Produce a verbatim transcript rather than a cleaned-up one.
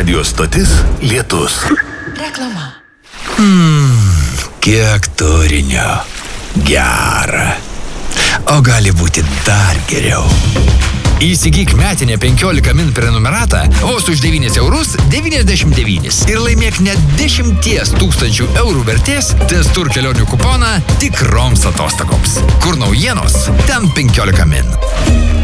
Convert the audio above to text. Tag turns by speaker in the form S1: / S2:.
S1: Radio stotis Lietus.
S2: Reklama.
S3: Mmm, kiek turinio. Gera. O gali būti dar geriau. Įsigyk metinę penkiolika min prenumeratą vos už devynis eurus devyniasdešimt devynis ir laimėk net dešimties tūkstančių eurų vertės Testur kelionių kuponą tikroms atostogoms. Kur naujienos, ten penkiolika min.